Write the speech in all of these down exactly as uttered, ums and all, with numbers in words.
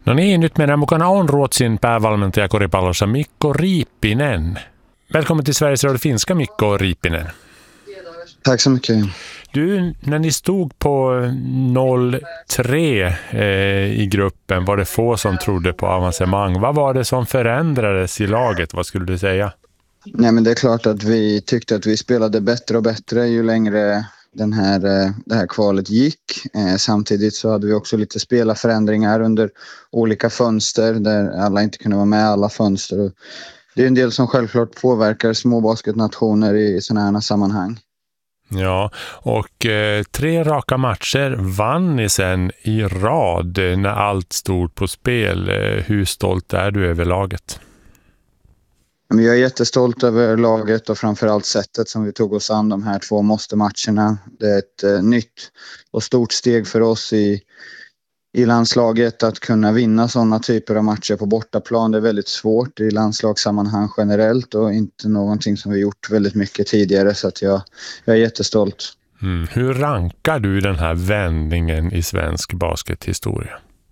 No niin, nyt meidän mukana on Ruotsin päävalmentaja koripallossa Mikko Riippinen. Välkommen till Sveriges Radio Finska, Mikko Riippinen. Tack så mycket. Du, när ni stod på noll tre eh, i gruppen var det få som trodde på avancemang. Vad var det som förändrades i laget? Vad skulle du säga? Nej, men det är klart att vi tyckte att vi spelade bättre och bättre ju längre den här, det här kvalet gick. Eh, samtidigt så hade vi också lite spelarförändringar under olika fönster där alla inte kunde vara med i alla fönster. Och det är en del som självklart påverkar små basketnationer i sådana här sammanhang. Ja, och eh, tre raka matcher vann ni sen i rad när allt stod på spel. Eh, hur stolt är du över laget? Jag är jättestolt över laget och framförallt sättet som vi tog oss an de här två måste-matcherna. Det är ett eh, nytt och stort steg för oss i, i landslaget att kunna vinna sådana typer av matcher på bortaplan. Det är väldigt svårt i landslagssammanhang generellt och inte någonting som vi gjort väldigt mycket tidigare, så att jag, jag är jättestolt. Mm. Hur rankar du den här vändningen i svensk baskethistoria?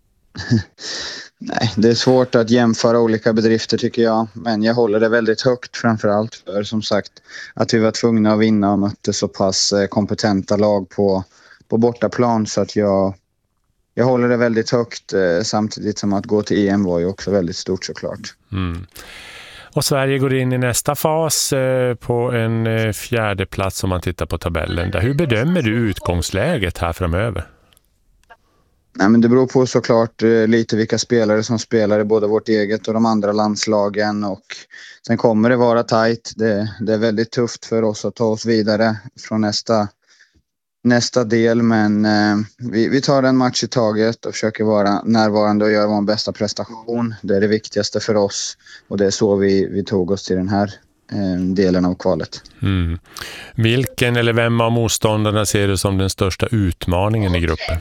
Nej, det är svårt att jämföra olika bedrifter tycker jag, men jag håller det väldigt högt framförallt för som sagt att vi var tvungna att vinna och mötte så pass kompetenta lag på, på bortaplan, så att jag, jag håller det väldigt högt eh, samtidigt som att gå till E M var ju också väldigt stort såklart. Mm. Och Sverige går in i nästa fas eh, på en eh, fjärde plats om man tittar på tabellen. Där. Hur bedömer du utgångsläget här framöver? Nej, men det beror på såklart eh, lite vilka spelare som spelar i både vårt eget och de andra landslagen, och sen kommer det vara tajt. Det, det är väldigt tufft för oss att ta oss vidare från nästa, nästa del, men eh, vi, vi tar en match i taget och försöker vara närvarande och göra vår bästa prestation. Det är det viktigaste för oss och det är så vi, vi tog oss till den här eh, delen av kvalet. Mm. Vilken eller vem av motståndarna ser du som den största utmaningen i gruppen?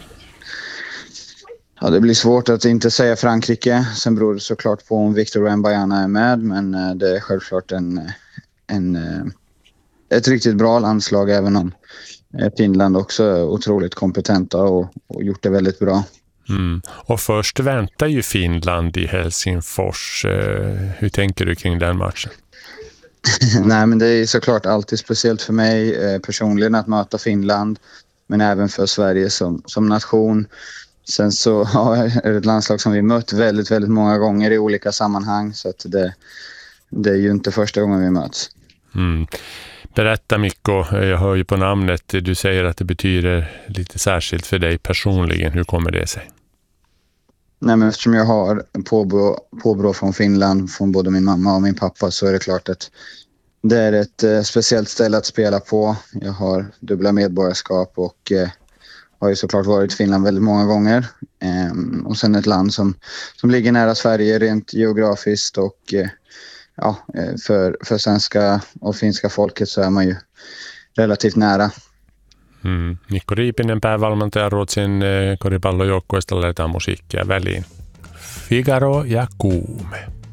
Ja, det blir svårt att inte säga Frankrike. Sen beror det såklart på om Victor Wembanyama är med, men det är självklart en, en, ett riktigt bra landslag, även om Finland också är otroligt kompetenta och, och gjort det väldigt bra. Mm. Och först väntar ju Finland i Helsingfors. Hur tänker du kring den matchen? Nej, men det är såklart alltid speciellt för mig personligen att möta Finland, men även för Sverige som, som nation. Sen så ja, är det ett landslag som vi mött väldigt, väldigt många gånger i olika sammanhang, så att det, det är ju inte första gången vi möts. Mm. Berätta Mikko, jag hör ju på namnet, du säger att det betyder lite särskilt för dig personligen. Hur kommer det sig? Nej, men eftersom jag har påbrå, påbrå från Finland, från både min mamma och min pappa, så är det klart att det är ett eh, speciellt ställe att spela på. Jag har dubbla medborgarskap och eh, har ju såklart varit i Finland väldigt många gånger. Ehm, och sen ett land som, som ligger nära Sverige rent geografiskt, och eh, ja, för, för svenska och finska folket så är man ju relativt nära. Mm. Mikko Riippinen, päävalmentaja Ruotsin koripallojoukkueesta, lähdetään musiikkia väliin. Figaro ja Kuume.